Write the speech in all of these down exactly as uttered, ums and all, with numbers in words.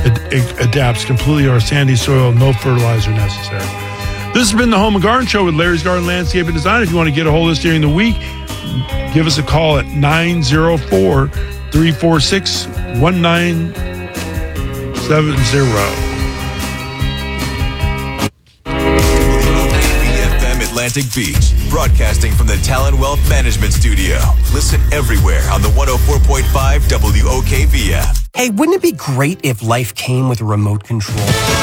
ad- ad- adapts completely to our sandy soil, no fertilizer necessary. This has been the Home and Garden Show with Larry's Garden Landscape and Design. If you want to get a hold of us during the week, give us a call at nine oh four, three four six, one nine seven zero. F M Atlantic Beach, broadcasting from the Talon Wealth Management Studio. Listen everywhere on the one oh four point five W O K V app. Hey, wouldn't it be great if life came with a remote control?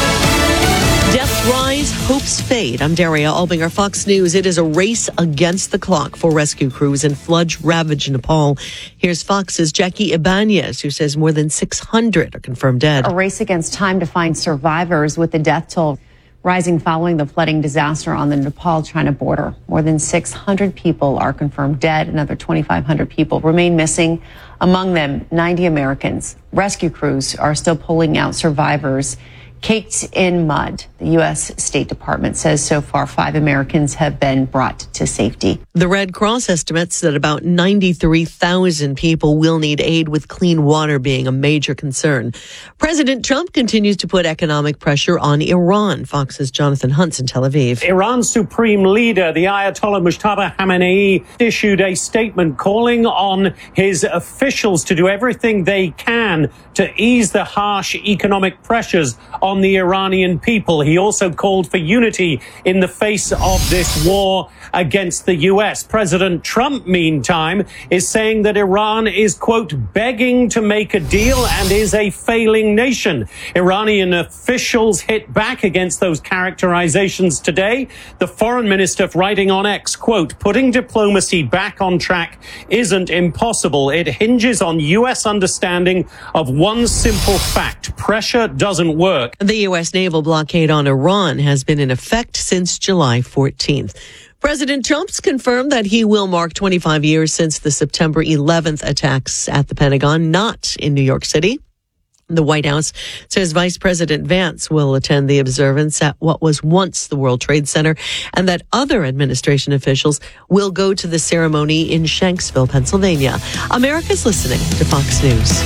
Deaths rise, hopes fade. I'm Daria Albinger, Fox News. It is a race against the clock for rescue crews in flood-ravaged Nepal. Here's Fox's Jackie Ibanez, who says more than six hundred are confirmed dead. A race against time to find survivors, with the death toll rising following the flooding disaster on the Nepal-China border. More than six hundred people are confirmed dead. Another twenty-five hundred people remain missing. Among them, ninety Americans. Rescue crews are still pulling out survivors caked in mud. The U S State Department says so far five Americans have been brought to safety. The Red Cross estimates that about ninety-three thousand people will need aid, with clean water being a major concern. President Trump continues to put economic pressure on Iran. Fox's Jonathan Hunt's in Tel Aviv. Iran's supreme leader, the Ayatollah Mustafa Khamenei, issued a statement calling on his officials to do everything they can to ease the harsh economic pressures on the Iranian people. He also called for unity in the face of this war against the U S. President Trump, meantime, is saying that Iran is, quote, begging to make a deal and is a failing nation. Iranian officials hit back against those characterizations today. The foreign minister writing on X, quote, putting diplomacy back on track isn't impossible. It hinges on U S understanding of one simple fact: pressure doesn't work. The U S naval blockade on Iran has been in effect since July fourteenth. President Trump's confirmed that he will mark twenty-five years since the September eleventh attacks at the Pentagon, not in New York City. The White House says Vice President Vance will attend the observance at what was once the World Trade Center, and that other administration officials will go to the ceremony in Shanksville, Pennsylvania. America's listening to Fox News.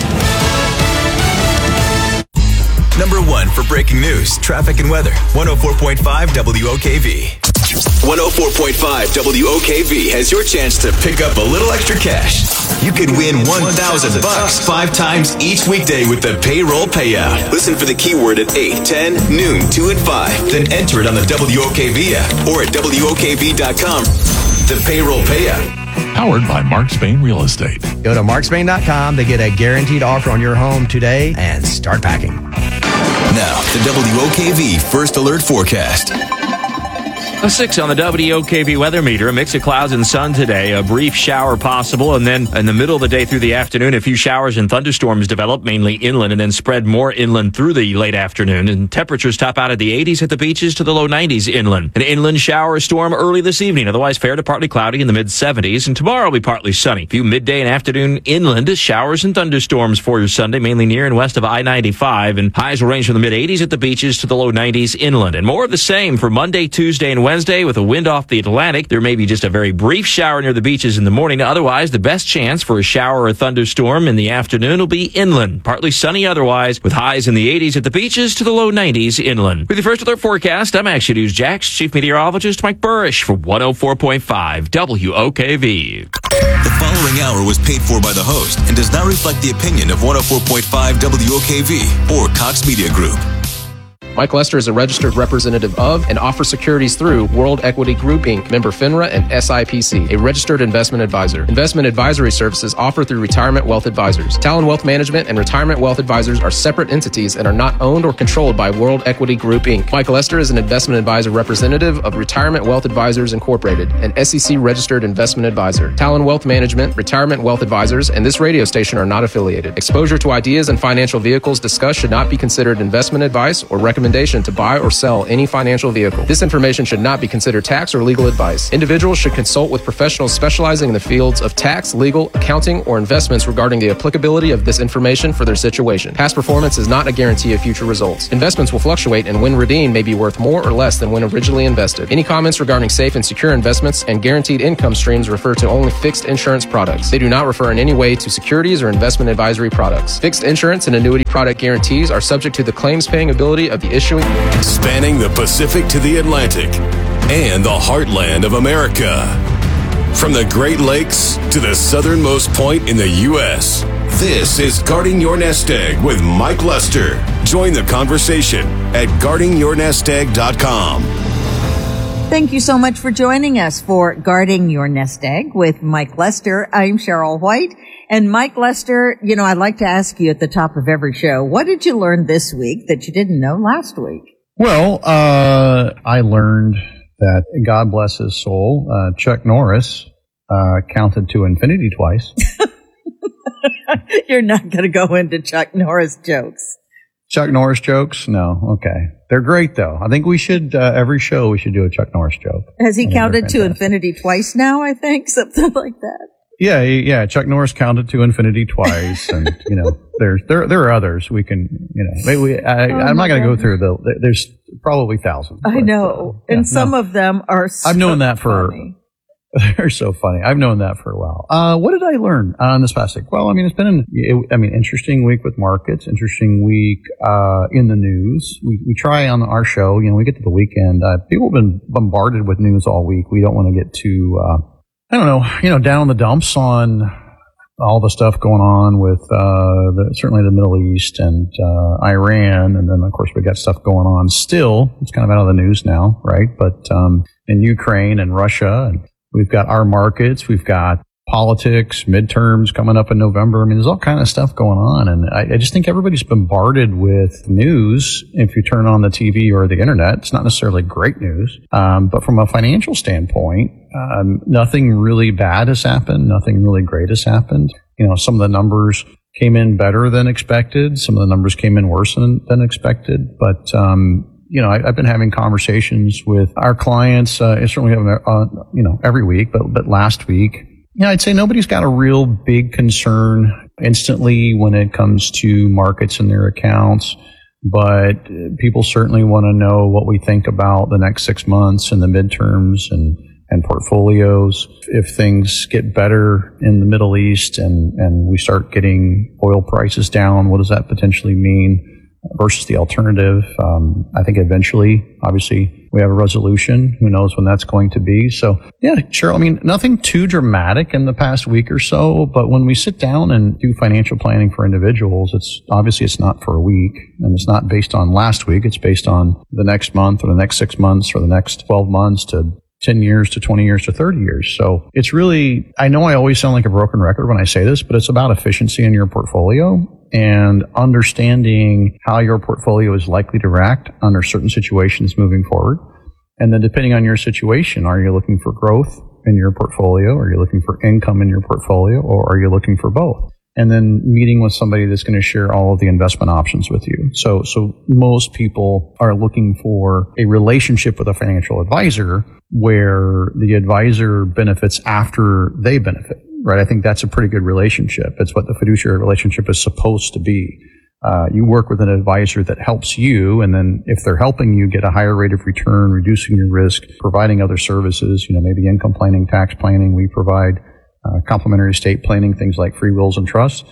Number one for breaking news, traffic, and weather. one oh four point five W O K V. one oh four point five W O K V has your chance to pick up a little extra cash. You could win one thousand bucks five times each weekday with the payroll payout. Listen for the keyword at eight, ten, noon, two, and five. Then enter it on the W O K V app or at W O K V dot com. The payroll payout. Powered by Mark Spain Real Estate. Go to mark spain dot com to get a guaranteed offer on your home today and start packing. Now, the W O K V First Alert Forecast. A six on the W O K V weather meter. A mix of clouds and sun today. A brief shower possible, and then in the middle of the day through the afternoon, a few showers and thunderstorms develop, mainly inland, and then spread more inland through the late afternoon. And temperatures top out at the eighties at the beaches to the low nineties inland. An inland shower storm early this evening. Otherwise fair to partly cloudy in the mid seventies. And tomorrow will be partly sunny. A few midday and afternoon inland showers and thunderstorms for your Sunday, mainly near and west of I ninety-five. And highs will range from the mid eighties at the beaches to the low nineties inland. And more of the same for Monday, Tuesday, and Wednesday with a wind off the Atlantic. There may be just a very brief shower near the beaches in the morning. Otherwise, the best chance for a shower or thunderstorm in the afternoon will be inland. Partly sunny otherwise, with highs in the eighties at the beaches to the low nineties inland. With the First Alert Forecast, I'm Action News Jax Chief Meteorologist Mike Burrish for one oh four point five W O K V. The following hour was paid for by the host and does not reflect the opinion of one oh four point five W O K V or Cox Media Group. Mike Lester is a registered representative of and offers securities through World Equity Group, Incorporated, member FINRA and S I P C, a registered investment advisor. Investment advisory services offered through Retirement Wealth Advisors. Talon Wealth Management and Retirement Wealth Advisors are separate entities and are not owned or controlled by World Equity Group, Incorporated. Mike Lester is an investment advisor representative of Retirement Wealth Advisors, Incorporated, an S E C registered investment advisor. Talon Wealth Management, Retirement Wealth Advisors, and this radio station are not affiliated. Exposure to ideas and financial vehicles discussed should not be considered investment advice or recommendation recommendation to buy or sell any financial vehicle. This information should not be considered tax or legal advice. Individuals should consult with professionals specializing in the fields of tax, legal, accounting, or investments regarding the applicability of this information for their situation. Past performance is not a guarantee of future results. Investments will fluctuate, and when redeemed may be worth more or less than when originally invested. Any comments regarding safe and secure investments and guaranteed income streams refer to only fixed insurance products. They do not refer in any way to securities or investment advisory products. Fixed insurance and annuity product guarantees are subject to the claims paying ability of the issuing. Spanning the Pacific to the Atlantic and the heartland of America. From the Great Lakes to the southernmost point in the U S, this is Guarding Your Nest Egg with Mike Lester. Join the conversation at guarding your nest egg dot com. Thank you so much for joining us for Guarding Your Nest Egg with Mike Lester. I'm Cheryl White. And Mike Lester, you know, I'd like to ask you at the top of every show, what did you learn this week that you didn't know last week? Well, uh, I learned that, God bless his soul, uh, Chuck Norris uh, counted to infinity twice. You're not going to go into Chuck Norris jokes. Chuck Norris jokes? No. Okay. They're great, though. I think we should, uh, every show, we should do a Chuck Norris joke. Has he counted to infinity twice now, I think? Something like that. Yeah, yeah. Chuck Norris counted to infinity twice. And, you know, there's, there, there are others we can, you know, maybe we, I, oh I'm not going to go through the, there's probably thousands. I know. But, uh, and yeah, some no. of them are so I've known that for, funny. They're so funny. I've known that for a while. Uh, what did I learn on this past week? Well, I mean, it's been an, it, I mean, interesting week with markets, interesting week, uh, in the news. We, we try on our show, you know, we get to the weekend, uh, people have been bombarded with news all week. We don't want to get too, uh, I don't know, you know, down in the dumps on all the stuff going on with, uh, the, certainly the Middle East and, uh, Iran. And then, of course, we got stuff going on still. It's kind of out of the news now, right? But, um, in Ukraine and Russia, and we've got our markets, we've got politics, midterms coming up in November. I mean, there's all kind of stuff going on. And I, I just think everybody's bombarded with news. If you turn on the T V or the internet, it's not necessarily great news. Um, but from a financial standpoint, um, nothing really bad has happened. Nothing really great has happened. You know, some of the numbers came in better than expected. Some of the numbers came in worse than, than expected. But, um, you know, I, I've been having conversations with our clients, uh, certainly, uh, you know, every week, but, but last week, you know, I'd say nobody's got a real big concern instantly when it comes to markets and their accounts, but people certainly want to know what we think about the next six months and the midterms and, and portfolios. If things get better in the Middle East and, and we start getting oil prices down, what does that potentially mean versus the alternative? Um, I think eventually, obviously, we have a resolution. Who knows when that's going to be? So, yeah, Cheryl, I mean, nothing too dramatic in the past week or so, but when we sit down and do financial planning for individuals, it's obviously it's not for a week, and it's not based on last week. It's based on the next month or the next six months or the next twelve months to ten years to twenty years to thirty years. So it's really, I know I always sound like a broken record when I say this, but it's about efficiency in your portfolio and understanding how your portfolio is likely to react under certain situations moving forward. And then depending on your situation, are you looking for growth in your portfolio? Are you looking for income in your portfolio? Or are you looking for both? And then meeting with somebody that's going to share all of the investment options with you. So, so most people are looking for a relationship with a financial advisor where the advisor benefits after they benefit, right? I think that's a pretty good relationship. It's what the fiduciary relationship is supposed to be. Uh, you work with an advisor that helps you, and then if they're helping you get a higher rate of return, reducing your risk, providing other services, you know, maybe income planning, tax planning, we provide uh, complementary estate planning, things like free wills and trusts.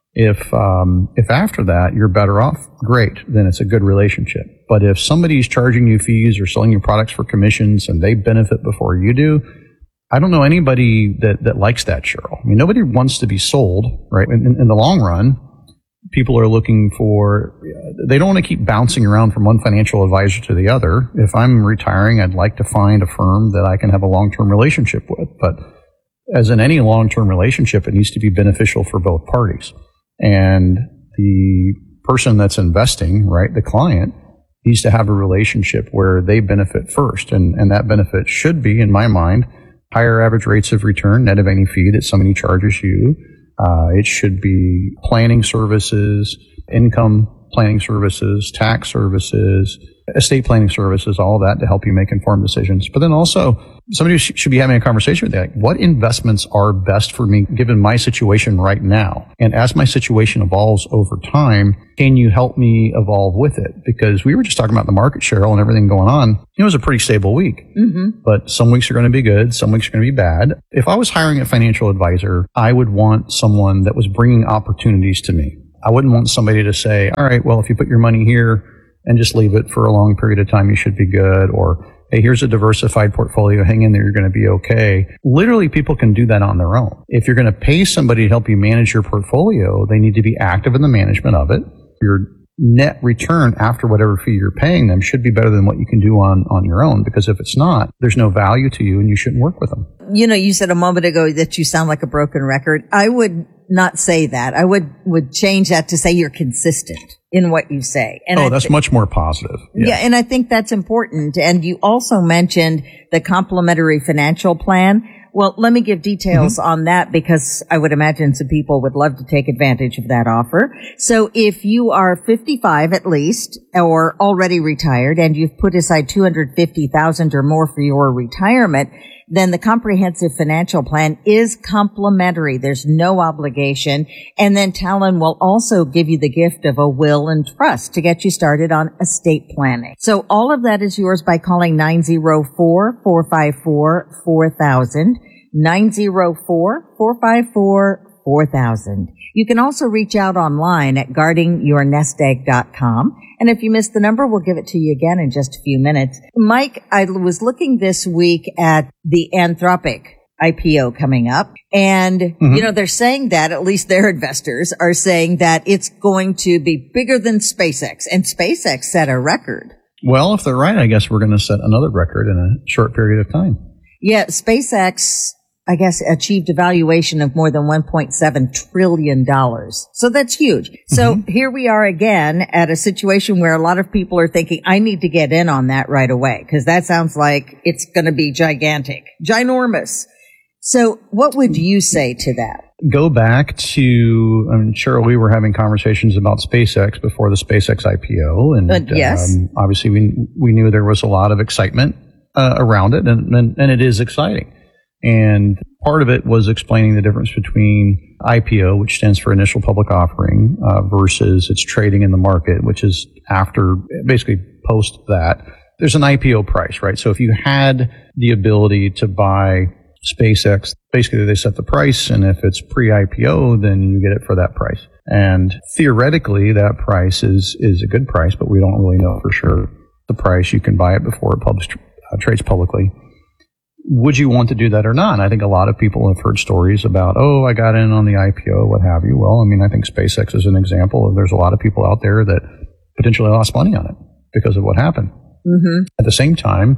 If um, if after that you're better off, great, then it's a good relationship. But if somebody's charging you fees or selling you products for commissions and they benefit before you do, I don't know anybody that, that likes that, Cheryl. I mean, nobody wants to be sold, right? In, in the long run, people are looking for, they don't want to keep bouncing around from one financial advisor to the other. If I'm retiring, I'd like to find a firm that I can have a long-term relationship with. But as in any long-term relationship, it needs to be beneficial for both parties. And the person that's investing, right, the client, needs to have a relationship where they benefit first. And, and that benefit should be, in my mind, higher average rates of return, net of any fee that somebody charges you. Uh, it should be planning services, income planning services, tax services, estate planning services, all of that to help you make informed decisions. But then also, somebody sh- should be having a conversation with you. Like, what investments are best for me given my situation right now? And as my situation evolves over time, can you help me evolve with it? Because we were just talking about the market, Cheryl, and everything going on. It was a pretty stable week. Mm-hmm. But some weeks are going to be good. Some weeks are going to be bad. If I was hiring a financial advisor, I would want someone that was bringing opportunities to me. I wouldn't want somebody to say, all right, well, if you put your money here and just leave it for a long period of time, you should be good. Or, hey, here's a diversified portfolio. Hang in there. You're going to be okay. Literally, people can do that on their own. If you're going to pay somebody to help you manage your portfolio, they need to be active in the management of it. Your net return after whatever fee you're paying them should be better than what you can do on, on your own. Because if it's not, there's no value to you and you shouldn't work with them. You know, you said a moment ago that you sound like a broken record. I would not say that. I would, would change that to say you're consistent in what you say. And oh, I that's th- much more positive. Yeah. Yeah. And I think that's important. And you also mentioned the complementary financial plan. Well, let me give details mm-hmm. on that because I would imagine some people would love to take advantage of that offer. So if you are fifty-five at least or already retired and you've put aside two hundred fifty thousand dollars or more for your retirement, then the comprehensive financial plan is complimentary. There's no obligation. And then Talon will also give you the gift of a will and trust to get you started on estate planning. So all of that is yours by calling nine oh four, four five four, four thousand, nine oh four, four five four, four thousand. You can also reach out online at guarding your nest egg dot com. And if you missed the number, we'll give it to you again in just a few minutes. Mike, I was looking this week at the Anthropic I P O coming up. And, mm-hmm. you know, they're saying that, at least their investors are saying that it's going to be bigger than SpaceX. And SpaceX set a record. Well, if they're right, I guess we're going to set another record in a short period of time. Yeah, SpaceX, I guess, achieved a valuation of more than one point seven trillion dollars. So that's huge. So mm-hmm. here we are again at a situation where a lot of people are thinking, I need to get in on that right away, because that sounds like it's going to be gigantic, ginormous. So what would you say to that? Go back to, I mean, Cheryl, we were having conversations about SpaceX before the SpaceX I P O. And uh, yes. um, obviously we we knew there was a lot of excitement uh, around it, and, and, and it is exciting. And part of it was explaining the difference between I P O, which stands for initial public offering, uh, versus its trading in the market, which is after, basically post that. There's an I P O price, right? So if you had the ability to buy SpaceX, basically they set the price, and if it's pre-I P O, then you get it for that price. And theoretically, that price is is a good price, but we don't really know for sure the price. You can buy it before it published, uh, trades publicly. Would you want to do that or not? And I think a lot of people have heard stories about, oh, I got in on the I P O, what have you. Well, I mean, I think SpaceX is an example of, there's a lot of people out there that potentially lost money on it because of what happened. Mm-hmm. At the same time,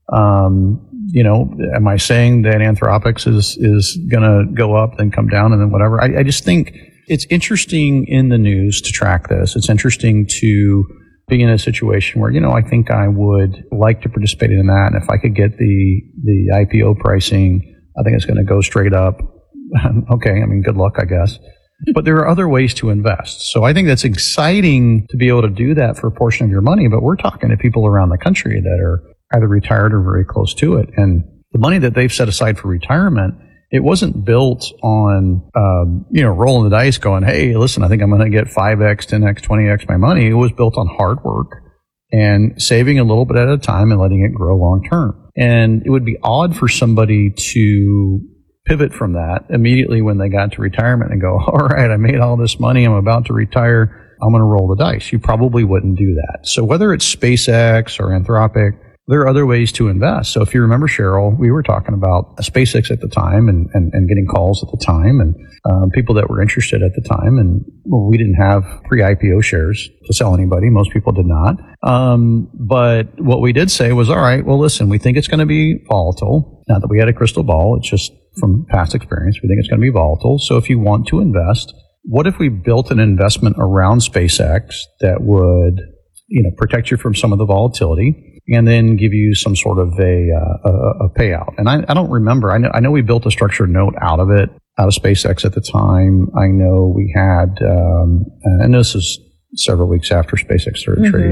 um, you know, am I saying that Anthropics is, is going to go up and come down and then whatever? I, I just think it's interesting in the news to track this. It's interesting to be in a situation where, you know, I think I would like to participate in that. And if I could get the, the I P O pricing, I think it's going to go straight up. Okay. I mean, good luck, I guess. But there are other ways to invest. So I think that's exciting to be able to do that for a portion of your money. But we're talking to people around the country that are either retired or very close to it. And the money that they've set aside for retirement, it wasn't built on, um, you know, rolling the dice going, hey, listen, I think I'm going to get five X, ten X, twenty X my money. It was built on hard work and saving a little bit at a time and letting it grow long term. And it would be odd for somebody to pivot from that immediately when they got to retirement and go, all right, I made all this money. I'm about to retire. I'm going to roll the dice. You probably wouldn't do that. So whether it's SpaceX or Anthropic, there are other ways to invest. So if you remember, Cheryl, we were talking about SpaceX at the time and, and, and getting calls at the time and um, people that were interested at the time. And well, we didn't have pre-I P O shares to sell anybody. Most people did not. Um, but what we did say was, all right, well, listen, we think it's going to be volatile. Not that we had a crystal ball. It's just from past experience. We think it's going to be volatile. So if you want to invest, what if we built an investment around SpaceX that would, you know, protect you from some of the volatility and then give you some sort of a, uh, a, a payout? And I, I don't remember. I know, I know we built a structured note out of it, out of SpaceX at the time. I know we had, um, and this is several weeks after SpaceX started mm-hmm. trading.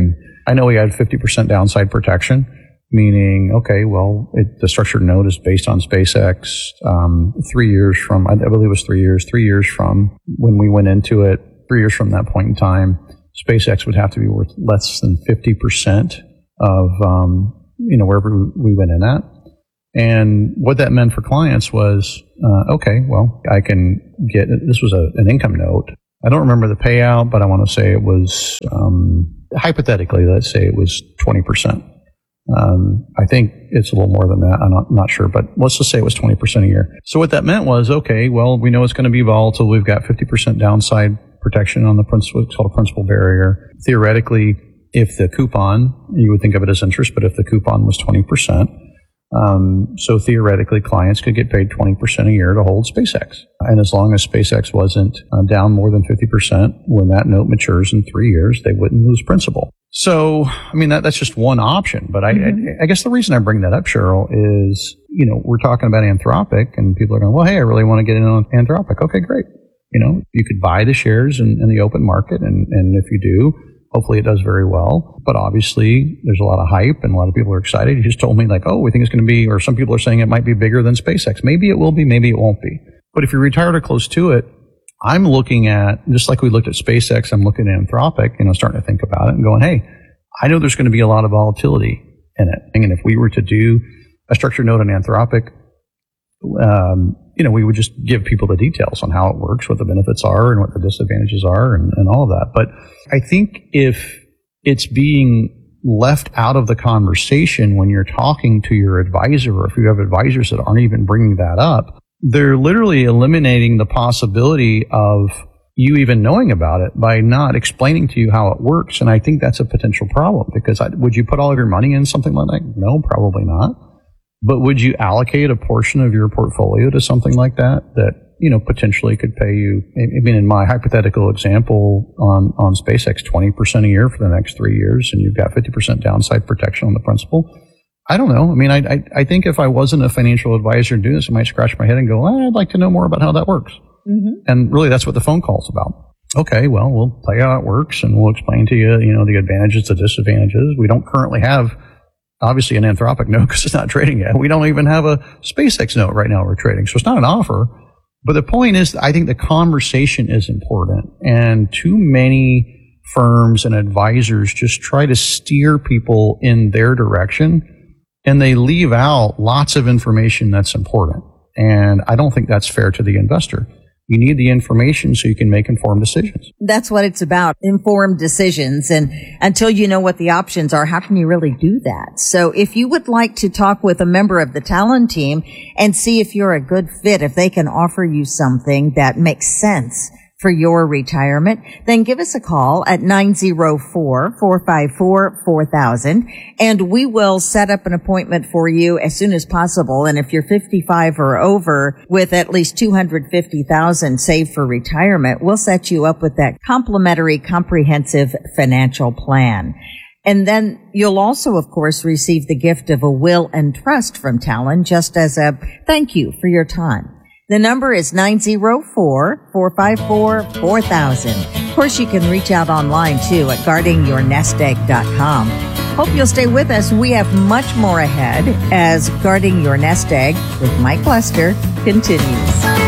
I know we had fifty percent downside protection, meaning, okay, well, it, the structured note is based on SpaceX. Um, three years from, I, I believe it was three years, three years from when we went into it, three years from that point in time, SpaceX would have to be worth less than fifty percent of, um, you know, wherever we went in at. And what that meant for clients was, uh, okay, well, I can get, this was a, an income note. I don't remember the payout, but I want to say it was, um, hypothetically, let's say it was twenty percent. Um, I think it's a little more than that. I'm not, not sure, but let's just say it was twenty percent a year. So what that meant was, okay, well, we know it's going to be volatile. We've got fifty percent downside protection on the principal, it's called a principal barrier. Theoretically, if the coupon, you would think of it as interest, but if the coupon was twenty percent, um, so theoretically clients could get paid twenty percent a year to hold SpaceX. And as long as SpaceX wasn't uh, down more than fifty percent, when that note matures in three years, they wouldn't lose principal. So, I mean, that, that's just one option. But I, mm-hmm. I, I guess the reason I bring that up, Cheryl, is, you know, we're talking about Anthropic and people are going, well, hey, I really want to get in on Anthropic. Okay, great. You know, you could buy the shares in, in the open market. And, and if you do, hopefully it does very well. But obviously there's a lot of hype and a lot of people are excited. You just told me like, oh, we think it's going to be, or some people are saying it might be bigger than SpaceX. Maybe it will be, maybe it won't be. But if you're retired or close to it, I'm looking at, just like we looked at SpaceX, I'm looking at Anthropic, you know, starting to think about it and going, hey, I know there's going to be a lot of volatility in it. And if we were to do a structured note on Anthropic, um, you know, we would just give people the details on how it works, what the benefits are and what the disadvantages are and, and all of that. But I think if it's being left out of the conversation when you're talking to your advisor, or if you have advisors that aren't even bringing that up, they're literally eliminating the possibility of you even knowing about it by not explaining to you how it works. And I think that's a potential problem because I, would you put all of your money in something like that? No, probably not. But would you allocate a portion of your portfolio to something like that that, you know, potentially could pay you, I mean, in my hypothetical example on, on SpaceX, twenty percent a year for the next three years, and you've got fifty percent downside protection on the principal? I don't know. I mean, I, I, I think if I wasn't a financial advisor doing this, I might scratch my head and go, well, I'd like to know more about how that works. Mm-hmm. And really, that's what the phone call's about. Okay, well, we'll tell you how it works, and we'll explain to you, you know, the advantages, the disadvantages. We don't currently have, obviously, an Anthropic note because it's not trading yet. We don't even have a SpaceX note right now we're trading. So it's not an offer. But the point is, I think the conversation is important. And too many firms and advisors just try to steer people in their direction, and they leave out lots of information that's important. And I don't think that's fair to the investor. You need the information so you can make informed decisions. That's what it's about, informed decisions. And until you know what the options are, how can you really do that? So if you would like to talk with a member of the Talon team and see if you're a good fit, if they can offer you something that makes sense for your retirement, then give us a call at nine oh four, four five four, four thousand, and we will set up an appointment for you as soon as possible. And if you're fifty-five or over with at least two hundred fifty thousand saved for retirement, we'll set you up with that complimentary comprehensive financial plan. And then you'll also, of course, receive the gift of a will and trust from Talon just as a thank you for your time. The number is nine oh four, four five four, four thousand. Of course, you can reach out online, too, at guarding your nest egg dot com. Hope you'll stay with us. We have much more ahead as Guarding Your Nest Egg with Mike Lester continues.